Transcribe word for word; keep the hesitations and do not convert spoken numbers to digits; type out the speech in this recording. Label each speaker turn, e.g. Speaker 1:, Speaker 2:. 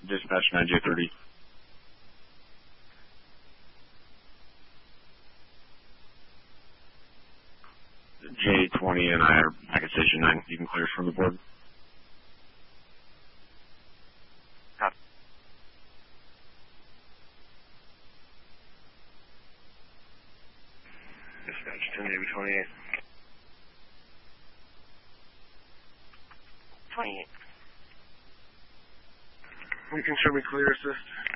Speaker 1: Dispatch nine J thirty. J twenty and I are back at station nine. You can clear from the board.
Speaker 2: Copy. Dispatch ten J twenty-eight.
Speaker 3: twenty-eight.
Speaker 2: We can show me clear assist.